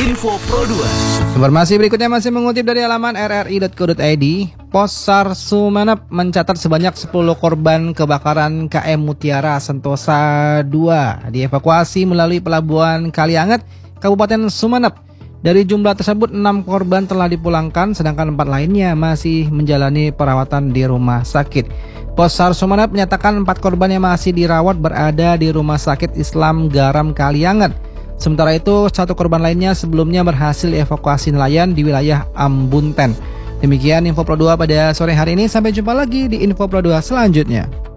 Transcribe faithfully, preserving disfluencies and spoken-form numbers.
Info Pro dua. Informasi berikutnya masih mengutip dari halaman r r i dot co dot i d. Posar Sumeneb mencatat sebanyak sepuluh korban kebakaran K M Mutiara Sentosa dua dievakuasi melalui pelabuhan Kalianget, Kabupaten Sumeneb. Dari jumlah tersebut, enam korban telah dipulangkan, sedangkan empat lainnya masih menjalani perawatan di rumah sakit. Posar Sumeneb menyatakan empat korban yang masih dirawat berada di Rumah Sakit Islam Garam Kalianget. Sementara itu, satu korban lainnya sebelumnya berhasil dievakuasi nelayan di wilayah Ambunten. Demikian Info Pro dua pada sore hari ini. Sampai jumpa lagi di Info Pro dua selanjutnya.